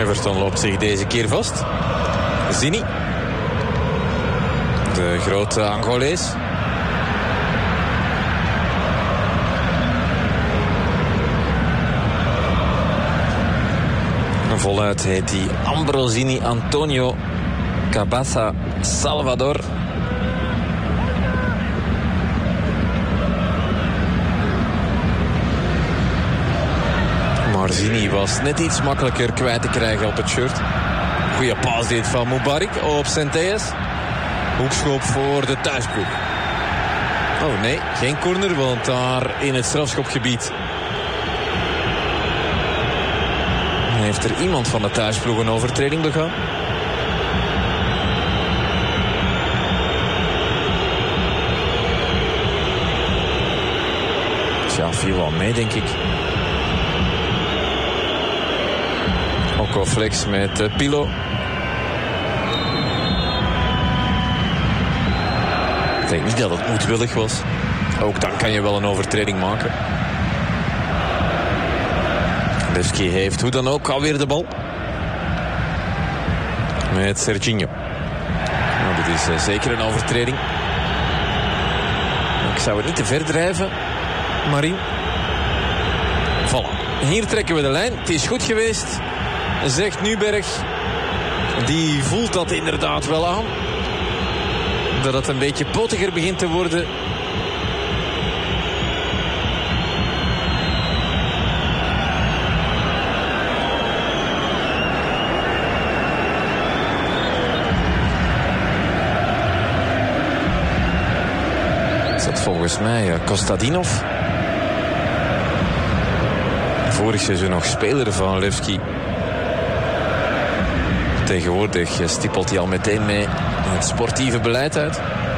Everton loopt zich deze keer vast. Zini. De grote Angolees. Voluit heet hij Ambrosini Antonio Cabaza Salvador. Marzini was net iets makkelijker kwijt te krijgen op het shirt. Goeie paas dit van Mubarak op Centelles. Hoekschop voor de thuisploeg. Oh nee, geen corner, want daar in het strafschopgebied heeft er iemand van de thuisploeg een overtreding begaan. Tja, viel wel mee, denk ik. Okoflex met Pilo. Ik denk niet dat het moedwillig was. Ook dan kan je wel een overtreding maken. Levski heeft hoe dan ook alweer de bal. Met Serginho. Nou, dit is zeker een overtreding. Ik zou het niet te ver drijven. Marin. Voilà. Hier trekken we de lijn. Het is goed geweest, zegt Nuberg. Die voelt dat inderdaad wel aan. Dat het een beetje potiger begint te worden. Is dat volgens mij Kostadinov? Vorig seizoen nog speler van Levski. Tegenwoordig stippelt hij al meteen mee het sportieve beleid uit.